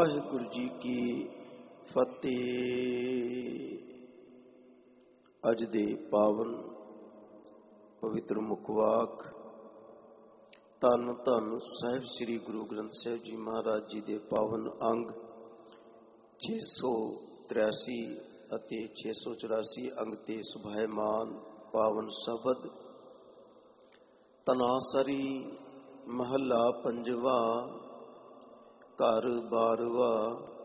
ਵਾਹਿਗੁਰੂ ਜੀ ਕੀ ਫਤਿਹ। ਅੱਜ ਦੇ ਪਾਵਨ ਪਵਿੱਤਰ ਮੁਖਵਾਕ ਧੰਨ ਧੰਨ ਸਾਹਿਬ ਸ੍ਰੀ ਗੁਰੂ ਗ੍ਰੰਥ ਸਾਹਿਬ ਜੀ ਮਹਾਰਾਜ ਜੀ ਦੇ ਪਾਵਨ ਅੰਗ 683 ਅਤੇ 684 ਅੰਗ ਤੇ ਸੁਭਾਇਮਾਨ ਪਾਵਨ ਸ਼ਬਦ। ਤਨਾਸਰੀ ਮਹੱਲਾ ਪੰਜਵਾ। ਘਰ ਬਾਰਵਾ